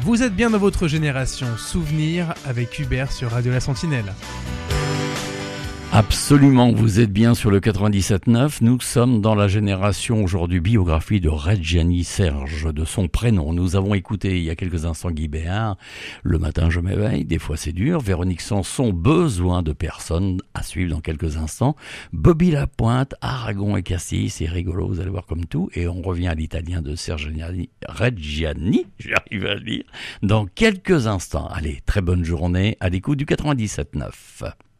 Vous êtes bien dans votre génération. Souvenir avec Hubert sur Radio La Sentinelle. Absolument, vous êtes bien sur le 97.9. Nous sommes dans la génération aujourd'hui biographie de Reggiani Serge, de son prénom. Nous avons écouté il y a quelques instants Guy Béard, Le matin je m'éveille, des fois c'est dur. Véronique Sanson, Besoin de personne, à suivre dans quelques instants. Bobby Lapointe, Aragon et Cassis, c'est rigolo, vous allez voir comme tout. Et on revient à l'italien de Serge Reggiani, j'arrive à le dire, dans quelques instants. Allez, très bonne journée à l'écoute du 97.9.